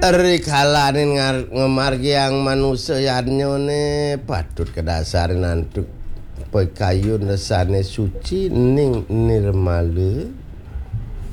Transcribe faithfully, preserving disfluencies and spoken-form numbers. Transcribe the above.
Rikalanin ngemargi yang manusia yarnyone patut kedasarin antuk pekayun resane suci ning nirmale